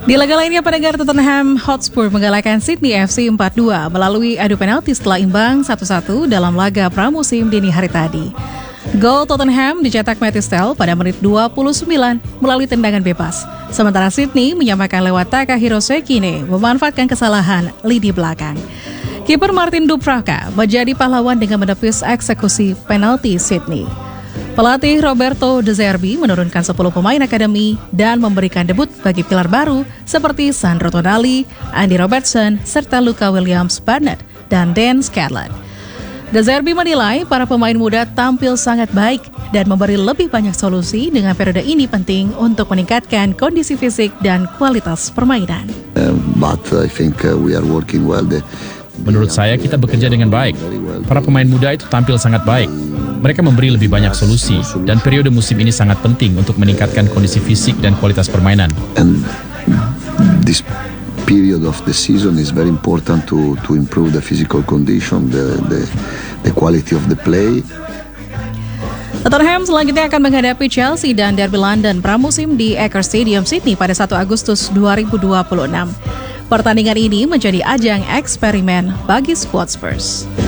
Di laga lainnya, pendengar, Tottenham Hotspur mengalahkan Sydney FC 4-2 melalui adu penalti setelah imbang 1-1 dalam laga pramusim dini hari tadi. Gol Tottenham dicetak Matt Stell pada menit 29 melalui tendangan bebas. Sementara Sydney menyamakan lewat Takahiro Sekine memanfaatkan kesalahan lini belakang. Kiper Martin Dubravka menjadi pahlawan dengan menepis eksekusi penalti Sydney. Pelatih Roberto De Zerbi menurunkan 10 pemain akademi dan memberikan debut bagi pilar baru seperti Sandro Tonali, Andy Robertson, serta Luka Williams-Barnett dan Dan Scanlon. De Zerbi menilai para pemain muda tampil sangat baik dan memberi lebih banyak solusi dengan periode ini penting untuk meningkatkan kondisi fisik dan kualitas permainan. Menurut saya kita bekerja dengan baik. Para pemain muda itu tampil sangat baik. Mereka memberi lebih banyak solusi dan periode musim ini sangat penting untuk meningkatkan kondisi fisik dan kualitas permainan. And this period of the season is very important to improve the physical condition, the quality of the play. Tottenham selanjutnya akan menghadapi Chelsea dan Derby London pramusim di Aker Stadium Sydney pada 1 Agustus 2026. Pertandingan ini menjadi ajang eksperimen bagi skuad Spurs.